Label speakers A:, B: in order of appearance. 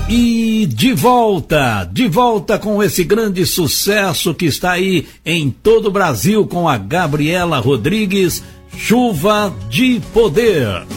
A: E de volta com esse grande sucesso que está aí em todo o Brasil com a Gabriela Rodrigues, Chuva de Poder.